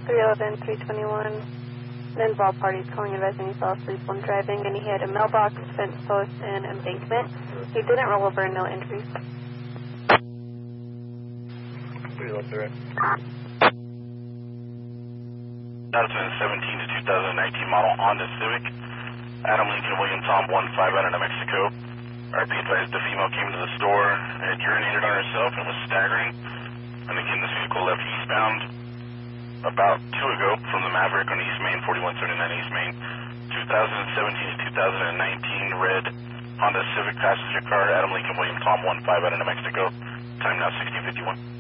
311, 321. Then involved parties calling advising he fell asleep when driving, and he hit a mailbox, fence post, and embankment. He didn't roll over, no injuries. Please look through it. That's a 17 to 2019 model Honda Civic. Adam Lincoln William Tom 15 out of New Mexico. RP advised the female came to the store, had urinated on herself and was staggering. And again, this vehicle left eastbound about 2 ago from the Maverick on East Main, 4179 East Main. 2017 to 2019 red Honda Civic passenger car, Adam Lincoln William Tom 15 out of New Mexico. Time now 16:51.